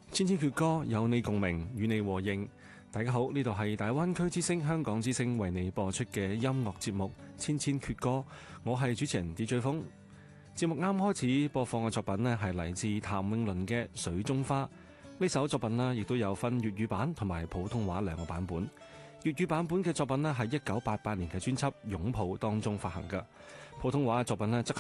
千千闕歌，有你共鳴，與你和應。大家好，呢度係大灣區之聲香港之聲為你播出嘅音樂節目《千千闕歌》，我係主持人 DJ 風。節目啱開始播放嘅作品呢，係嚟自譚詠麟嘅《水中花》。呢首作品呢，亦都有分粵語版同埋普通話兩個版本。粵語版本嘅作品呢，係1988年嘅專輯《擁抱》當中發行嘅，普通話嘅作品呢，則